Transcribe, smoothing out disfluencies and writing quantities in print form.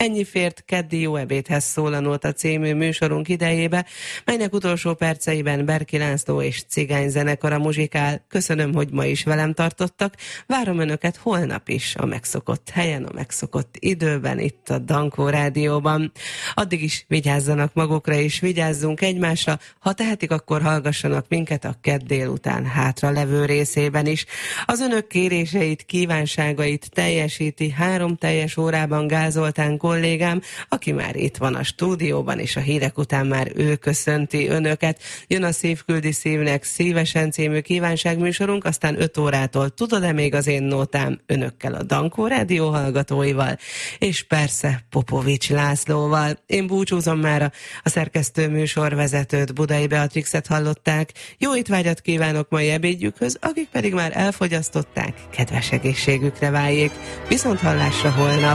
Ennyi fért keddi jó ebédhez szól a Nóta című műsorunk idejébe, melynek utolsó perceiben Berki László és Cigány zenekara muzsikál. Köszönöm, hogy ma is velem tartottak. Várom önöket holnap is a megszokott helyen, a megszokott időben, itt a Dankó Rádióban. Addig is vigyázzanak magukra és vigyázzunk egymásra. Ha tehetik, akkor hallgassanak minket a kedd délután hátra levő részében is. Az önök kéréseit, kívánságait teljesíti 3 teljes órában Gál Zoltán kollégám, aki már itt van a stúdióban, és a hírek után már ő köszönti önöket. Jön a Szív küldi szívnek szívesen című kívánságműsorunk, aztán 5 órától Tudod-e még az én nótám önökkel, a Dankó Rádió hallgatóival, és persze Popovics Lászlóval. Én búcsúzom már, a szerkesztő műsorvezetőt, Budai Beatrixet hallották. Jó étvágyat kívánok mai ebédjükhöz, akik pedig már elfogyasztották, kedves egészségükre váljék. Viszont hallásra holnap!